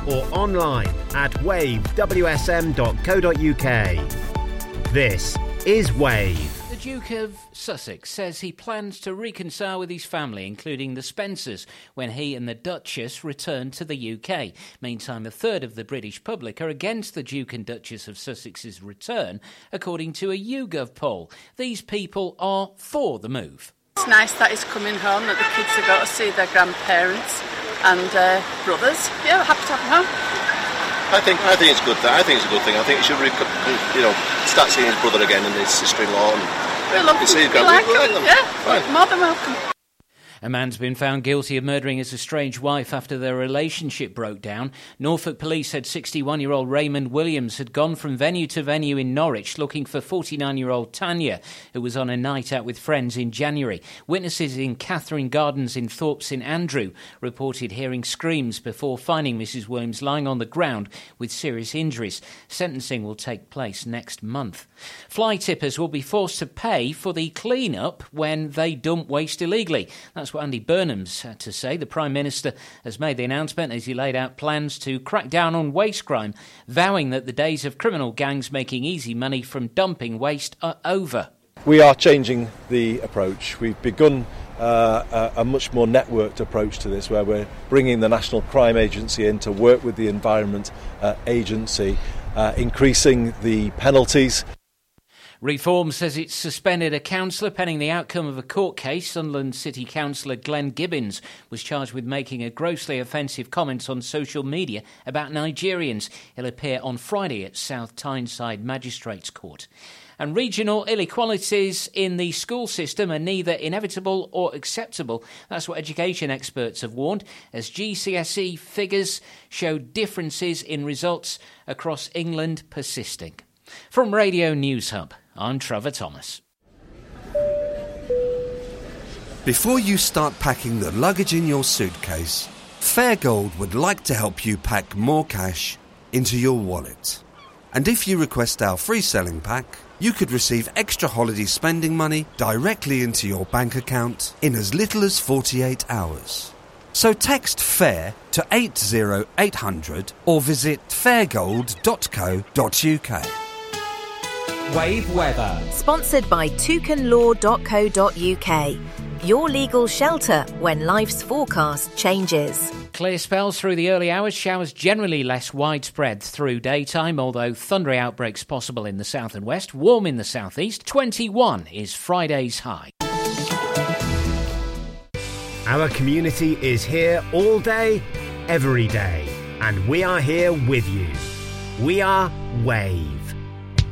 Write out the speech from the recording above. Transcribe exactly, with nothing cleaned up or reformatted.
or online at wave w s m dot co dot u k. This is Wave. The Duke of Sussex says he plans to reconcile with his family, including the Spencers, when he and the Duchess return to the U K. Meantime, a third of the British public are against the Duke and Duchess of Sussex's return, according to a YouGov poll. These people are for the move. It's nice that he's coming home, that the kids have got to see their grandparents and uh, brothers. Yeah, we're happy to have him home. I think I think it's good. I think it's a good thing. I think he should, you know, start seeing his brother again and his sister-in-law. And we love them. We like, we like them. Yeah, fine. More than welcome. A man's been found guilty of murdering his estranged wife after their relationship broke down. Norfolk police said sixty-one-year-old Raymond Williams had gone from venue to venue in Norwich looking for forty-nine-year-old Tanya, who was on a night out with friends in January. Witnesses in Catherine Gardens in Thorpe St Andrew reported hearing screams before finding Missus Williams lying on the ground with serious injuries. Sentencing will take place next month. Fly tippers will be forced to pay for the clean-up when they dump waste illegally. That's what Andy Burnham's had to say. The Prime Minister has made the announcement as he laid out plans to crack down on waste crime, vowing that the days of criminal gangs making easy money from dumping waste are over. We are changing the approach. We've begun uh, a, a much more networked approach to this, where we're bringing the National Crime Agency in to work with the Environment uh, Agency, uh, increasing the penalties. Reform says it's suspended a councillor pending the outcome of a court case. Sunderland City Councillor Glenn Gibbons was charged with making a grossly offensive comment on social media about Nigerians. He'll appear on Friday at South Tyneside Magistrates Court. And regional inequalities in the school system are neither inevitable or acceptable. That's what education experts have warned, as G C S E figures show differences in results across England persisting. From Radio News Hub, I'm Trevor Thomas. Before you start packing the luggage in your suitcase, Fairgold would like to help you pack more cash into your wallet. And if you request our free selling pack, you could receive extra holiday spending money directly into your bank account in as little as forty-eight hours. So text FAIR to eight zero eight hundred or visit fairgold dot co dot u k. Wave weather. Sponsored by toucan law dot co dot u k. Your legal shelter when life's forecast changes. Clear spells through the early hours, showers generally less widespread through daytime, although thundery outbreaks possible in the south and west. Warm in the southeast. twenty-one is Friday's high. Our community is here all day, every day, and we are here with you. We are Wave.